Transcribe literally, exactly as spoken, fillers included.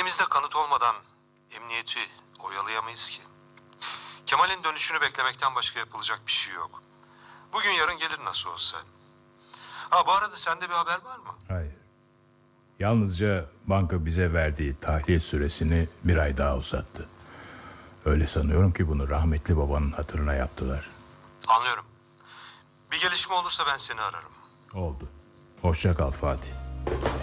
Elimizde kanıt olmadan emniyeti oyalayamayız ki. Kemal'in dönüşünü beklemekten başka yapılacak bir şey yok. Bugün yarın gelir nasıl olsa. Ha, bu arada sende bir haber var mı? Hayır. Yalnızca banka bize verdiği tahliye süresini bir ay daha uzattı. Öyle sanıyorum ki bunu rahmetli babanın hatırına yaptılar. Anlıyorum. Bir gelişme olursa ben seni ararım. Oldu. Hoşça kal Fatih.